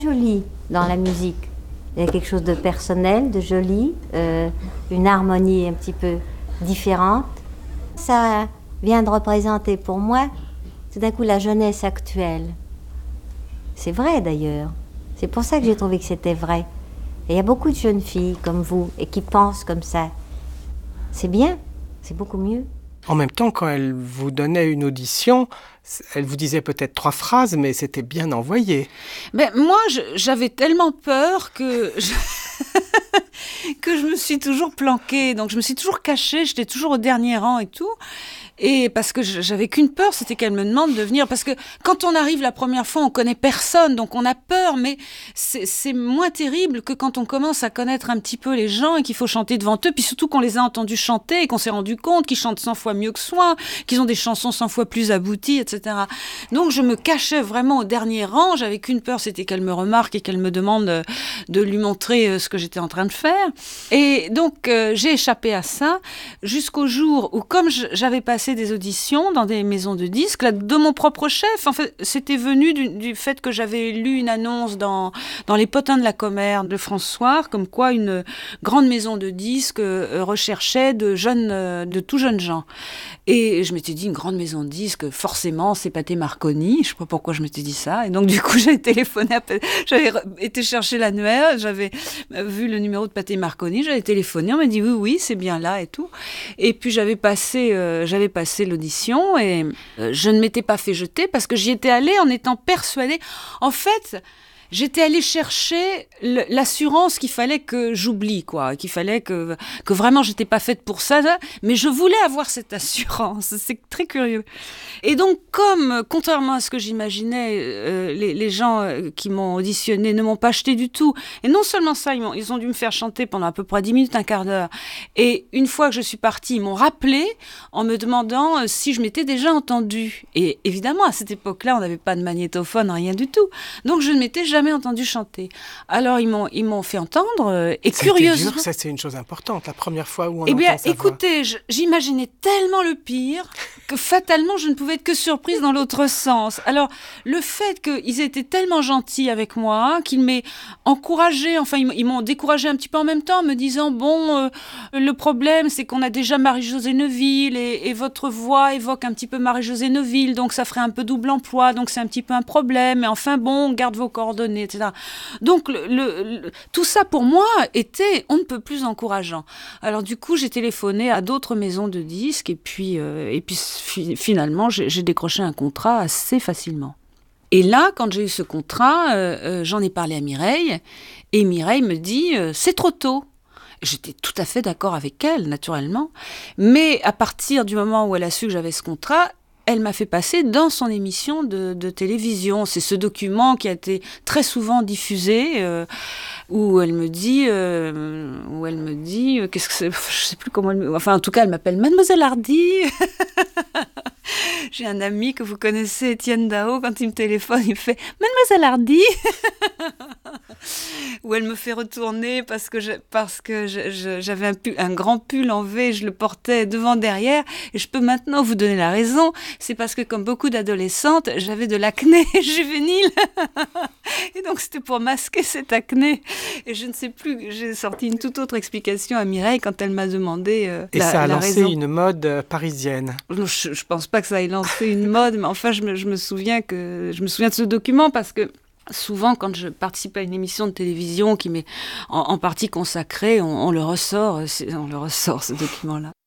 Joli dans la musique. Il y a quelque chose de personnel, de joli, une harmonie un petit peu différente. Ça vient de représenter pour moi tout d'un coup la jeunesse actuelle. C'est vrai d'ailleurs. C'est pour ça que j'ai trouvé que c'était vrai. Et il y a beaucoup de jeunes filles comme vous et qui pensent comme ça. C'est bien, c'est beaucoup mieux. En même temps, quand elle vous donnait une audition, elle vous disait peut-être 3 phrases, mais c'était bien envoyé. Ben, moi, j'avais tellement peur que que je me suis toujours planquée. Donc, je me suis toujours cachée, j'étais toujours au dernier rang et tout. Et parce que j'avais qu'une peur, c'était qu'elle me demande de venir. Parce que quand on arrive la première fois, on connaît personne, donc on a peur, mais c'est moins terrible que quand on commence à connaître un petit peu les gens et qu'il faut chanter devant eux, puis surtout qu'on les a entendus chanter et qu'on s'est rendu compte qu'ils chantent 100 fois mieux que soi, qu'ils ont des chansons 100 fois plus abouties, etc. Donc je me cachais vraiment au dernier rang, j'avais qu'une peur, c'était qu'elle me remarque et qu'elle me demande de lui montrer ce que j'étais en train de faire. Et donc j'ai échappé à ça jusqu'au jour où, comme j'avais passé des auditions dans des maisons de disques, là, de mon propre chef. En fait, c'était venu du fait que j'avais lu une annonce dans Les Potins de la Commère de François, comme quoi une grande maison de disques recherchait de tout jeunes gens. Et je m'étais dit, une grande maison de disques, forcément, c'est Pathé Marconi. Je sais pas pourquoi je m'étais dit ça. Et donc, du coup, j'avais été chercher l'annuaire, j'avais vu le numéro de Pathé Marconi, j'avais téléphoné, on m'a dit oui, c'est bien là et tout. Et puis, j'avais passé l'audition et je ne m'étais pas fait jeter parce que j'y étais allée en étant persuadée. En fait, j'étais allée chercher l'assurance qu'il fallait que j'oublie, quoi, qu'il fallait que vraiment j'étais pas faite pour ça, mais je voulais avoir cette assurance. C'est très curieux. Et donc, comme, contrairement à ce que j'imaginais, les gens qui m'ont auditionné ne m'ont pas acheté du tout. Et non seulement ça, ils ont dû me faire chanter pendant à peu près 10 minutes, un quart d'heure. Et une fois que je suis partie, ils m'ont rappelé en me demandant si je m'étais déjà entendue. Et évidemment, à cette époque-là, on n'avait pas de magnétophone, rien du tout. Donc, je ne m'étais jamais entendu chanter. Alors, ils m'ont fait entendre, et curieusement... Ça, c'est une chose importante, la première fois où on entend sa voix. Écoutez, j'imaginais tellement le pire que fatalement, je ne pouvais être que surprise dans l'autre sens. Alors, le fait qu'ils étaient tellement gentils avec moi, qu'ils m'aient encouragée, enfin, ils m'ont découragée un petit peu en même temps, en me disant, bon, le problème, c'est qu'on a déjà Marie-Josée Neuville, et votre voix évoque un petit peu Marie-Josée Neuville, donc ça ferait un peu double emploi, donc c'est un petit peu un problème, mais enfin, bon, on garde vos coordonnées, etc. Donc, tout ça, pour moi, était on ne peut plus encourageant. Alors, du coup, j'ai téléphoné à d'autres maisons de disques, et puis finalement, j'ai décroché un contrat assez facilement. Et là, quand j'ai eu ce contrat, j'en ai parlé à Mireille, et Mireille me dit « c'est trop tôt ». J'étais tout à fait d'accord avec elle, naturellement, mais à partir du moment où elle a su que j'avais ce contrat, elle m'a fait passer dans son émission de télévision. C'est ce document qui a été très souvent diffusé, où elle me dit, qu'est-ce que c'est, je sais plus comment enfin en tout cas elle m'appelle Mademoiselle Hardy. J'ai un ami que vous connaissez, Étienne Dao, quand il me téléphone, il me fait Mademoiselle Hardy. Où elle me fait retourner parce que j'avais un grand pull en V, je le portais devant derrière, et je peux maintenant vous donner la raison, c'est parce que comme beaucoup d'adolescentes, j'avais de l'acné juvénile. Et donc c'était pour masquer cette acné. Et je ne sais plus, j'ai sorti une toute autre explication à Mireille quand elle m'a demandé la raison. Et ça a lancé une mode parisienne. Je pense pas que ça ait lancé une mode, mais enfin je me souviens de ce document parce que souvent, quand je participe à une émission de télévision qui m'est en partie consacrée, on le ressort, ce document-là.